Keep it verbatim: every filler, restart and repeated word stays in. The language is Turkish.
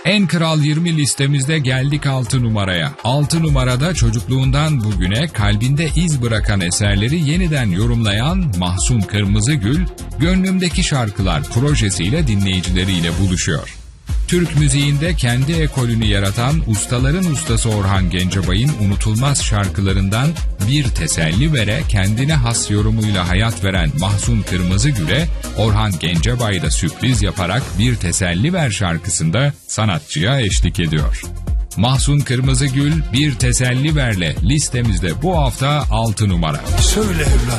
En Kral yirmi listemizde geldik altı numaraya. altı numarada çocukluğundan bugüne kalbinde iz bırakan eserleri yeniden yorumlayan Mahsun Kırmızıgül, Gönlümdeki Şarkılar projesiyle dinleyicileriyle buluşuyor. Türk müziğinde kendi ekolünü yaratan ustaların ustası Orhan Gencebay'ın unutulmaz şarkılarından Bir Teselli Ver'e kendine has yorumuyla hayat veren Mahsun Kırmızıgül'e Orhan Gencebay da sürpriz yaparak Bir Teselli Ver şarkısında sanatçıya eşlik ediyor. Mahsun Kırmızıgül Bir Teselli Ver'le listemizde bu hafta altı numara. Söyle evlat,